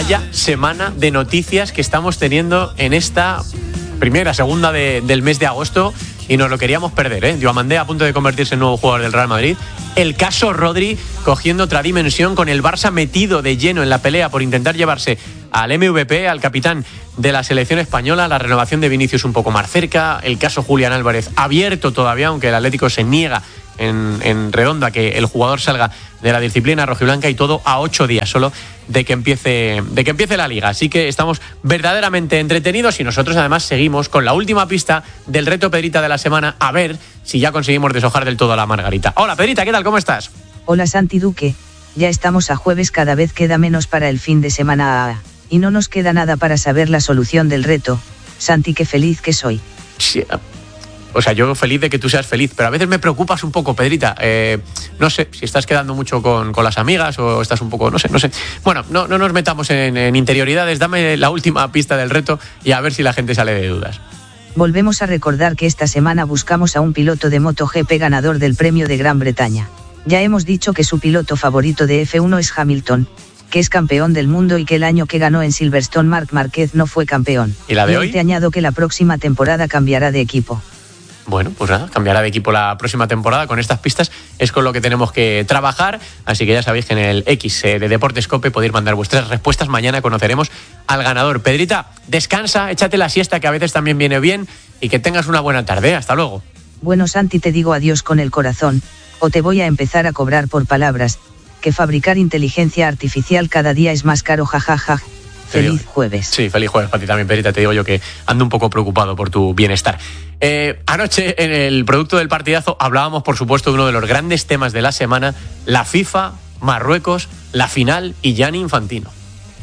vaya semana de noticias que estamos teniendo en esta segunda del mes de agosto, y nos lo queríamos perder, ¿eh? Diomandé a punto de convertirse en nuevo jugador del Real Madrid. El caso Rodri cogiendo otra dimensión, con el Barça metido de lleno en la pelea por intentar llevarse al MVP, al capitán de la selección española. La renovación de Vinicius un poco más cerca. El caso Julián Álvarez abierto todavía, aunque el Atlético se niega en redondo a que el jugador salga de la disciplina rojiblanca, y todo a 8 días solo de que empiece la Liga. Así que estamos verdaderamente entretenidos, y nosotros además seguimos con la última pista del reto Pedrita de la semana, a ver si ya conseguimos deshojar del todo a la margarita. Hola Pedrita, ¿qué tal? ¿Cómo estás? Hola Santi Duque, ya estamos a jueves, cada vez queda menos para el fin de semana y no nos queda nada para saber la solución del reto. Santi, qué feliz que soy. Sí, o sea, yo feliz de que tú seas feliz, pero a veces me preocupas un poco, Pedrita. No sé si estás quedando mucho con las amigas o estás un poco, no sé. Bueno, no nos metamos en interioridades. Dame la última pista del reto y a ver si la gente sale de dudas. Volvemos a recordar que esta semana buscamos a un piloto de MotoGP ganador del Premio de Gran Bretaña. Ya hemos dicho que su piloto favorito de F1 es Hamilton, que es campeón del mundo, y que el año que ganó en Silverstone Marc Márquez no fue campeón. ¿Y la de hoy? Te añado que la próxima temporada cambiará de equipo. Bueno, pues nada, cambiará de equipo la próxima temporada. Con estas pistas es con lo que tenemos que trabajar, así que ya sabéis que en el X de Deportes COPE podéis mandar vuestras respuestas. Mañana conoceremos al ganador. Pedrita, descansa, échate la siesta, que a veces también viene bien, y que tengas una buena tarde. Hasta luego. Bueno Santi, te digo adiós con el corazón, o te voy a empezar a cobrar por palabras, que fabricar inteligencia artificial cada día es más caro, jajaja. Feliz jueves. Sí, feliz jueves para ti también, Pedrita. Te digo yo que ando un poco preocupado por tu bienestar. Anoche, en el producto del partidazo, hablábamos, por supuesto, de uno de los grandes temas de la semana: la FIFA, Marruecos, la final y Gianni Infantino.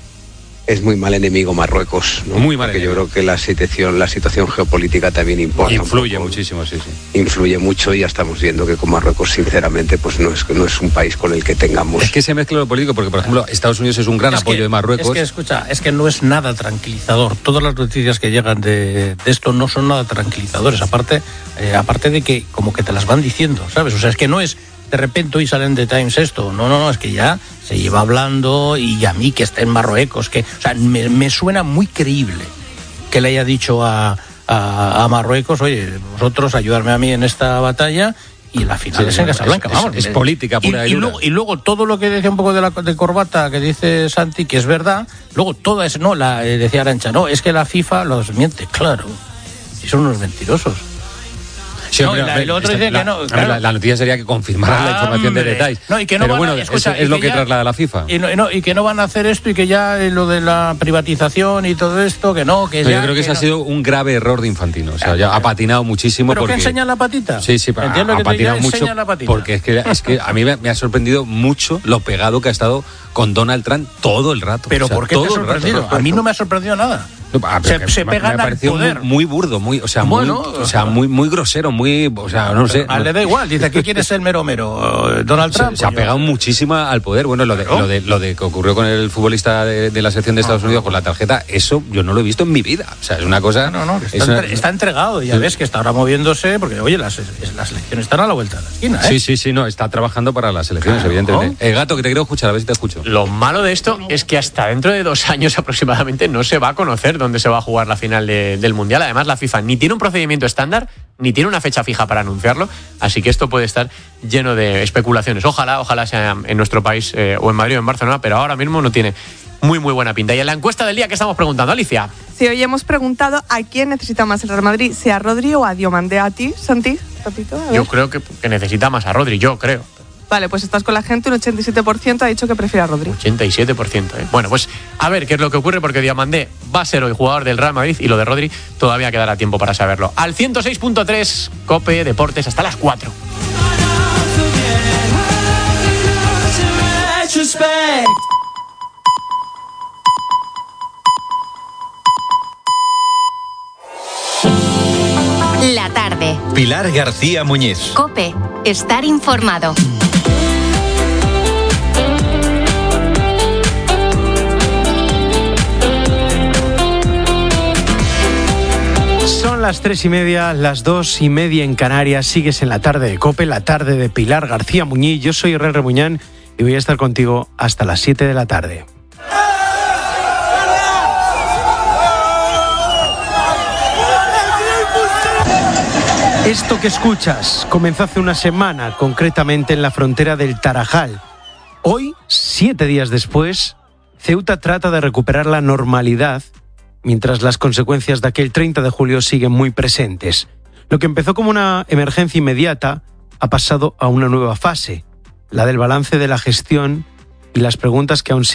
Es muy mal enemigo Marruecos, ¿no? Muy mal Porque enemigo. Yo creo que la situación geopolítica también importa. Influye muchísimo, sí. Influye mucho, y ya estamos viendo que con Marruecos, sinceramente, pues no es un país con el que tengamos. Es que se mezcla lo político, porque por ejemplo Estados Unidos es un gran apoyo de Marruecos. Es que no es nada tranquilizador. Todas las noticias que llegan de esto no son nada tranquilizadores. Aparte de que como que te las van diciendo, ¿sabes? O sea, es que no es de repente hoy salen de Times esto. No, es que ya se lleva hablando, y a mí que está en Marruecos, o sea, me suena muy creíble que le haya dicho a Marruecos: oye, vosotros ayudarme a mí en esta batalla, y la final es en Casablanca. Es política pura y dura. Y luego todo lo que decía un poco de corbata que dice Santi, que es verdad, luego toda es decía Arantxa, no, es que la FIFA los miente, claro, y son unos mentirosos. Sí, hombre, el otro dice que no. Claro. La noticia sería que confirmaran la información de detalles. No, y que no pero van bueno, escucha, es lo que traslada la FIFA. Y que no van a hacer esto, y que ya lo de la privatización y todo esto, que no, que no, ya. Yo creo que ese ha sido un grave error de Infantino. O sea, ya ha patinado muchísimo. ¿Pero porque... que enseña la patita? Sí, entiendo ha que patinado mucho. La patita. Porque es que a mí me ha sorprendido mucho lo pegado que ha estado con Donald Trump todo el rato. ¿Pero por qué te ha sorprendido? A mí no me ha sorprendido nada. Se pegan al poder. Muy burdo, muy grosero, no sé. Le da igual, dice que quiere ser mero. Donald Trump. Se ha pegado muchísimo al poder. Bueno, lo de que ocurrió con el futbolista de la selección de Estados Unidos con la tarjeta, eso yo no lo he visto en mi vida. O sea, es una cosa. Está entregado, y ya ves que está ahora moviéndose, porque oye, las elecciones están a la vuelta de la esquina, ¿eh? Sí, no, está trabajando para las elecciones, evidentemente. Gato, que te quiero escuchar, a ver si te escucho. Lo malo de esto es que hasta dentro de 2 años aproximadamente no se va a conocer dónde se va a jugar la final del Mundial. Además, la FIFA ni tiene un procedimiento estándar, ni tiene una fecha fija para anunciarlo, así que esto puede estar lleno de especulaciones. Ojalá sea en nuestro país, o en Madrid o en Barcelona, pero ahora mismo no tiene muy buena pinta. Y en la encuesta del día que estamos preguntando, Alicia. Sí, hoy hemos preguntado a quién necesita más el Real Madrid, si a Rodri o a Diomandé. ¿A ti, Santi? Yo creo que necesita más a Rodri, yo creo. Vale, pues estás con la gente, un 87% ha dicho que prefiere a Rodri. 87%, ¿eh? Bueno, pues a ver qué es lo que ocurre, porque Diomandé va a ser hoy jugador del Real Madrid, y lo de Rodri todavía quedará tiempo para saberlo. Al 106.3, COPE Deportes, hasta las 4. La tarde. Pilar García Muñiz. COPE. Estar informado. Son las 3:30, las 2:30 en Canarias. Sigues en la tarde de COPE, la tarde de Pilar García Muñiz. Yo soy Ren Remuñán y voy a estar contigo hasta las 7 de la tarde. Esto que escuchas comenzó hace una semana, concretamente en la frontera del Tarajal. Hoy, 7 días después, Ceuta trata de recuperar la normalidad, mientras las consecuencias de aquel 30 de julio siguen muy presentes. Lo que empezó como una emergencia inmediata ha pasado a una nueva fase, la del balance de la gestión y las preguntas que aún